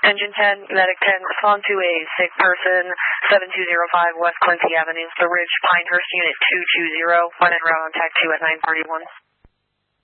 Engine 10, Medic 10, respond to a sick person, 7205 West Quincy Avenue, The Ridge, Pinehurst, Unit 220, when en route on TAC 2 at 931.